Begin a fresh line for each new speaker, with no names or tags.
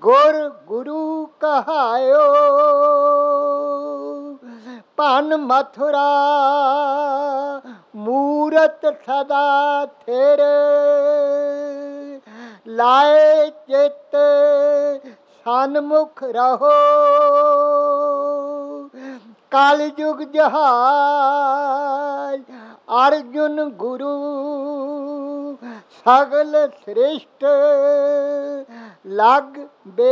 ਗੁਰ ਗੁਰੂ ਕਹਾਇਓ, ਭਨ ਮਥੁਰਾ ਮੂਰਤ ਸਦਾ ਥੇਰੇ, ਲਾਏ ਚਿੱਤ ਸਨਮੁਖ ਰਹੋ, ਕਲਯੁਗ ਜਹਾਜ਼ ਅਰਜੁਨ ਗੁਰੂ, ਸਗਲ ਸ੍ਰਿਸ਼ਟ ਲਗ ਬੇ